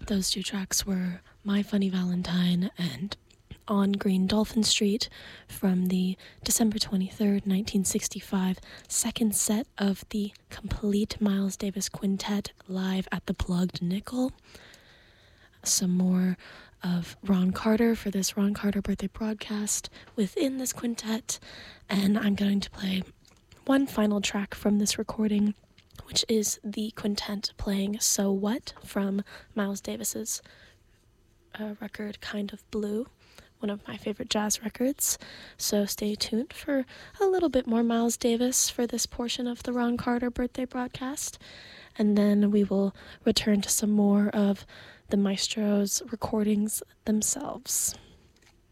Those two tracks were My Funny Valentine and On Green Dolphin Street from the December 23rd, 1965 second set of the complete Miles Davis Quintet live at the Plugged Nickel. Some more of Ron Carter for this Ron Carter birthday broadcast within this quintet, and I'm going to play one final track from this recording, which is the quintet playing So What from Miles Davis's record Kind of Blue, one of my favorite jazz records. So stay tuned for a little bit more Miles Davis for this portion of the Ron Carter birthday broadcast, and then we will return to some more of the maestro's recordings themselves.